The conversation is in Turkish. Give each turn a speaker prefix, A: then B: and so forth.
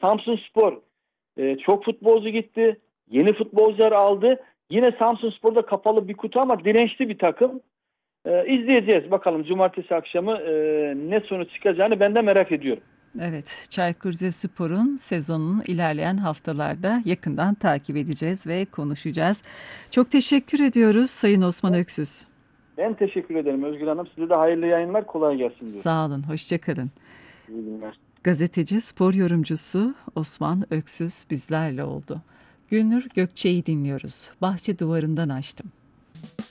A: Samsunspor çok futbolcu gitti. Yeni futbolcular aldı. Yine Samsunspor'da kapalı bir kutu ama dirençli bir takım. İzleyeceğiz bakalım cumartesi akşamı ne sonuç çıkacağını ben de merak ediyorum.
B: Evet, Çaykur Rizespor'un sezonun ilerleyen haftalarda yakından takip edeceğiz ve konuşacağız. Çok teşekkür ediyoruz Sayın Osman Öksüz.
A: Ben teşekkür ederim Özgür Hanım. Size de hayırlı yayınlar, kolay gelsin diyorum.
B: Sağ olun, hoşça kalın.
A: İyi günler.
B: Gazeteci, spor yorumcusu Osman Öksüz bizlerle oldu. Gülnur Gökçe'yi dinliyoruz. Bahçe duvarından açtım.